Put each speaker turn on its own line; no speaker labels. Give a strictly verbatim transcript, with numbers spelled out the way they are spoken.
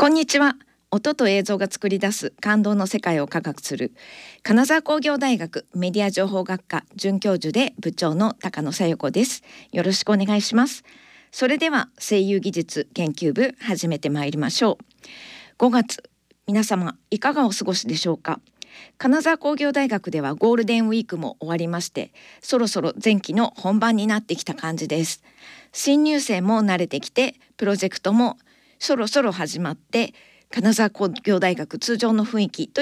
こんにちは。音と映像が作り出す感動の世界を科学する金沢工業大学メディア情報学科准教授で部長の高野小夜子です。よろしくお願いします。それでは声優技術研究部始めてまいりましょう。ごがつ、皆様いかがお過ごしでしょうか。金沢工業大学ではゴールデンウィークも終わりまして、そろそろ前期の本番になってきた感じです。新入生も慣れてきて、プロジェクトもそろそろ始まって、金沢工業大学通常の雰囲気と